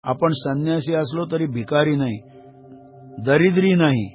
आपण संन्यासी असलो तरी भिकारी नाही, दरिद्री नाही,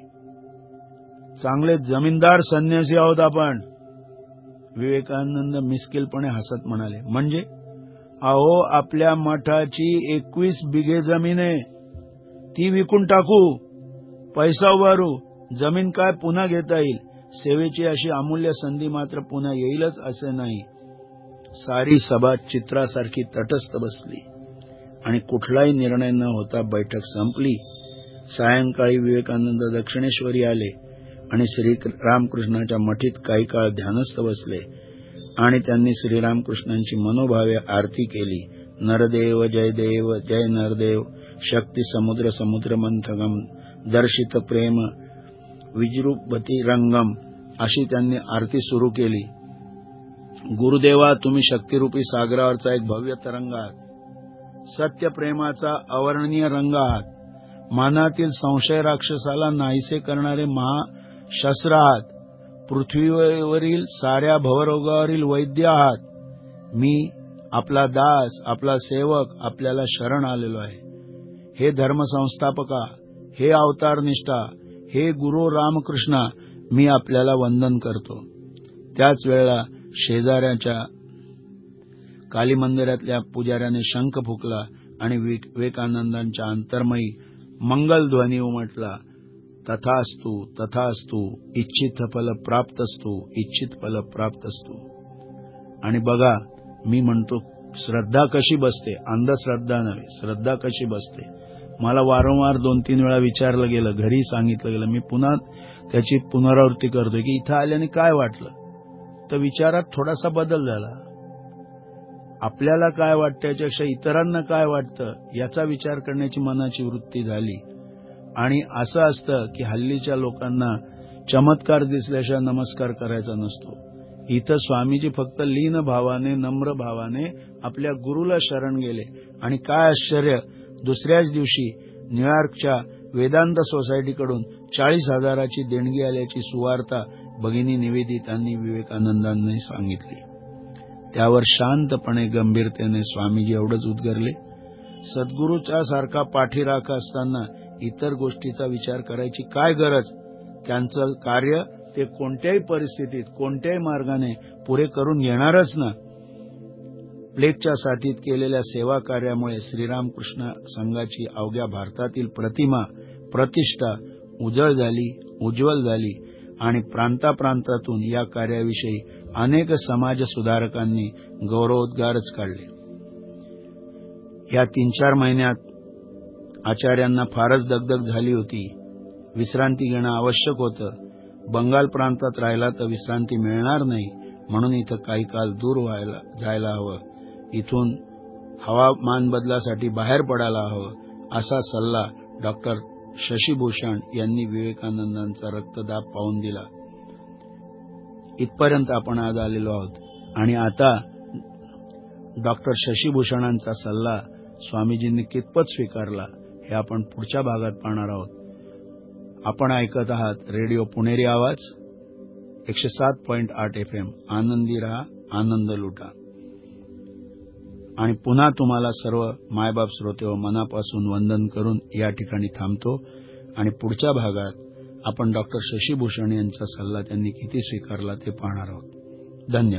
चांगले जमीनदार संन्यासी आहोत आपण. विवेकानंद मिस्किलपणे हसत म्हणाले, म्हणजे अहो आपल्या मठाची 21 बिघे जमीन आहे, ती विकून टाकू, पैसा उभारू. जमीन काय पुन्हा घेता येईल, सेवेची अशी अमूल्य संधी मात्र पुन्हा येईलच असे नाही. सारी सभा चित्रासारखी तटस्थ बसली आणि कुठलाही निर्णय न होता बैठक संपली. सायंकाळी विवेकानंद दक्षिणेश्वरी आले आणि श्रीरामकृष्णाच्या मठीत काही काळ ध्यानस्थ बसले आणि त्यांनी श्रीरामकृष्णांची मनोभावे आरती केली. नरदेव जय देव, जय नरदेव, शक्ती समुद्र समुद्र मंथगम, दर्शित प्रेम विजृंभती रंगम, अशी त्यांनी आरती सुरू केली. गुरुदेवा, तुम्ही शक्तिरूपी सागरावरचा एक भव्य तरंग आहात, सत्य प्रेमाचा अवर्णनीय रंग आहात, मनातील संशय राक्षसाला नाहीसे करणारे महाशस्त्र आहात, पृथ्वीवरील साऱ्या भवरोगावरील वैद्य आहात. मी आपला दास, आपला सेवक आपल्याला शरण आलेलो आहे. हे धर्मसंस्थापका, हे अवतारनिष्ठा, हे गुरु रामकृष्णा, मी आपल्याला वंदन करतो. त्याच वेळेला शेजाऱ्याच्या काली मंदिरातल्या पुजाऱ्याने शंख फुकला आणि विवेकानंदांच्या अंतर्मयी मंगलध्वनी उमटला. तथास्तु तथास्तु, इच्छित फल प्राप्तस्तु, इच्छित फल प्राप्तस्तु. आणि बघा, मी म्हणतो श्रद्धा कशी बसते, अंधश्रद्धा नव्हे, श्रद्धा कशी बसते. मला वारंवार 2-3 वेळा विचारलं गेलं, घरी सांगितलं गेलं, मी पुन्हा त्याची पुनरावृत्ती करतोय की इथं आल्याने काय वाटलं. तर विचारात थोडासा बदल झाला. आपल्याला काय वाटतं याच्यापेक्षा इतरांना काय वाटतं याचा विचार करण्याची मनाची वृत्ती झाली. आणि असं असतं की हल्लीच्या लोकांना चमत्कार दिसल्याशिवाय नमस्कार करायचा नसतो. इथं स्वामीजी फक्त लीन भावाने, नम्र भावाने आपल्या गुरुला शरण गेले. आणि काय आश्चर्य, दुसऱ्याच दिवशी न्यूयॉर्कच्या वेदांत सोसायटीकडून 40,000ची देणगी आल्याची सुवार्ता भगिनी निवेदितांनी विवेकानंदांनी सांगितली. त्यावर शांतपणे गंभीरतेने स्वामीजी एवढंच उद्गारले, सद्गुरूच्या सारखा पाठीराखा असताना इतर गोष्टीचा विचार करायची काय गरज. त्यांचं कार्य ते कोणत्याही परिस्थितीत, कोणत्याही मार्गाने पुरे करून घेणारच ना. प्लेगच्या साथीत केलेल्या सेवा कार्यामुळे श्रीरामकृष्ण संघाची अवघ्या भारतातील प्रतिमा, प्रतिष्ठा उज्ज्वल झाली आणि प्रांताप्रांतातून या कार्याविषयी अनेक समाज सुधारकांनी गौरवोद्गारच काढले. या 3-4 महिन्यात आचार्यांना फारच दगदग झाली होती. विश्रांती घेणं आवश्यक होतं. बंगाल प्रांतात राहिला तर विश्रांती मिळणार नाही, म्हणून इथं काही काळ दूर जायला हवं, इथून हवामान बदलासाठी बाहेर पडायला हवं, असा सल्ला डॉक्टर शशीभूषण यांनी विवेकानंदांचा रक्तदाब पाहून दिला. इथपर्यंत आपण आज आलेलो आहोत. आणि आता डॉक्टर शशीभूषणांचा सल्ला स्वामीजींनी कितपत स्वीकारला हे आपण पुढच्या भागात पाहणार आहोत. आपण ऐकत आहात रेडिओ पुणेरी आवाज 107.8 FM. आनंदी रहा, आनंद लुटा. आणि पुन्हा तुम्हाला सर्व मायबाप श्रोते मनापासून वंदन करून या ठिकाणी थांबतो. आणि पुढच्या भागात आपण डॉक्टर शशीभूषण यांचा सल्ला त्यांनी किती स्वीकारला ते पाहणार आहोत. धन्यवाद.